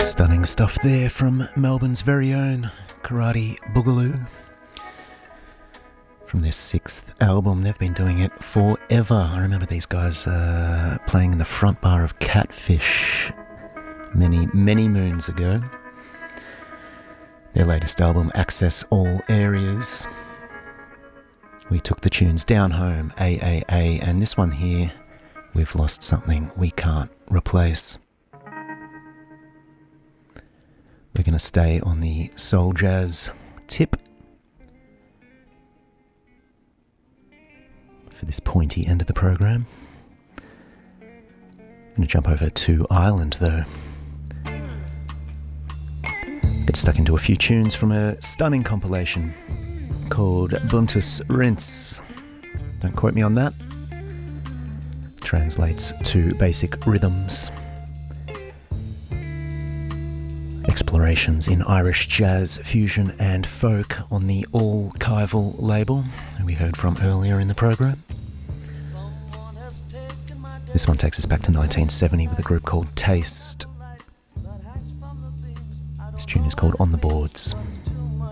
Stunning stuff there from Melbourne's very own Karate Boogaloo. From their 6th album, they've been doing it forever. I remember these guys playing in the front bar of Catfish many, many moons ago. Their latest album, Access All Areas. We took the tunes Down Home, AAA, and this one here, We've Lost Something We Can't Replace. We're going to stay on the soul jazz tip for this pointy end of the program. I'm going to jump over to Ireland though. Get stuck into a few tunes from a stunning compilation called Buntus Rinse. Don't quote me on that. Translates to Basic Rhythms. Explorations in Irish jazz, fusion and folk on the All-Kival label, who we heard from earlier in the program. This one takes us back to 1970 with a group called Taste. This tune is called On the Boards.